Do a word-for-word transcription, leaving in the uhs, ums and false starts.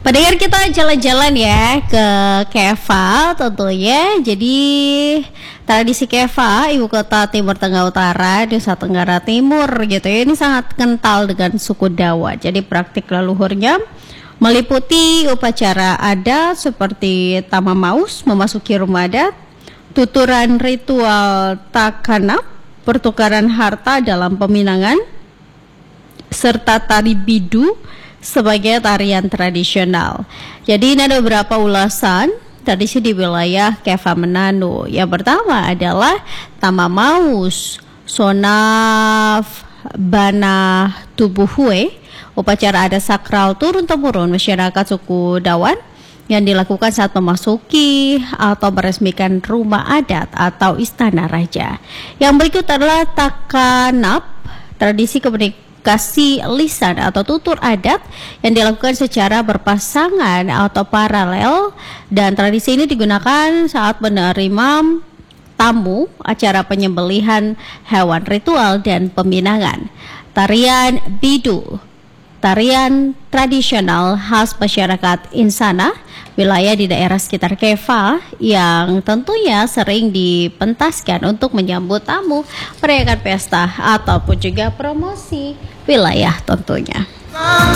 Pendengar kita jalan-jalan ya ke Keva tentunya. Jadi tradisi Keva, ibu kota Timur Tengah Utara, Nusa Tenggara Timur gitu ya, ini sangat kental dengan suku Dawa. Jadi praktik leluhurnya meliputi upacara adat seperti Tama Maus, memasuki rumah adat, tuturan ritual takanap, pertukaran harta dalam peminangan, serta tari bidu sebagai tarian tradisional. Jadi ini ada beberapa ulasan tradisi di wilayah Keva Manado. Yang pertama adalah Tama Maus, Sonaf Bana Tubuhue, upacara adat sakral turun-temurun masyarakat suku Dawan yang dilakukan saat memasuki atau meresmikan rumah adat atau istana raja. Yang berikut adalah Takanap, tradisi komunikasi kasih lisan atau tutur adat yang dilakukan secara berpasangan atau paralel, dan tradisi ini digunakan saat menerima tamu, acara penyembelihan hewan ritual dan peminangan. Tarian bidu, tarian tradisional khas masyarakat Insana, wilayah di daerah sekitar Keva, yang tentunya sering dipentaskan untuk menyambut tamu, merayakan pesta ataupun juga promosi wilayah tentunya.